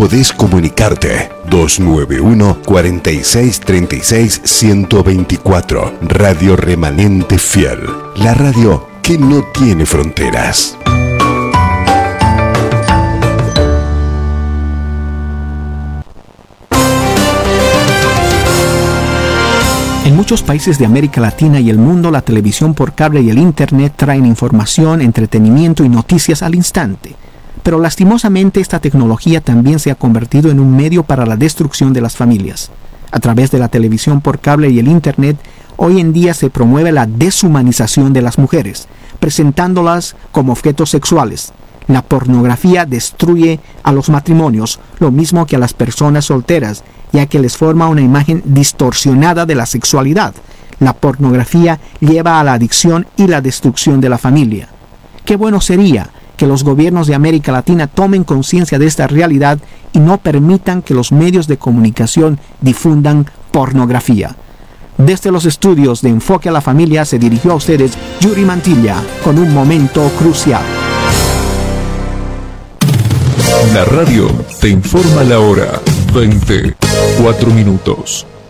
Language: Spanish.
podés comunicarte. 291-4636-124. Radio Remanente Fiel. La radio que no tiene fronteras. En muchos países de América Latina y el mundo, la televisión por cable y el Internet traen información, entretenimiento y noticias al instante. Pero lastimosamente esta tecnología también se ha convertido en un medio para la destrucción de las familias. A través de la televisión por cable y el Internet, hoy en día se promueve la deshumanización de las mujeres, presentándolas como objetos sexuales. La pornografía destruye a los matrimonios, lo mismo que a las personas solteras, ya que les forma una imagen distorsionada de la sexualidad. La pornografía lleva a la adicción y la destrucción de la familia. Qué bueno sería que los gobiernos de América Latina tomen conciencia de esta realidad y no permitan que los medios de comunicación difundan pornografía. Desde los estudios de Enfoque a la Familia se dirigió a ustedes Yuri Mantilla con un momento crucial. La radio te informa la hora. 24 minutos.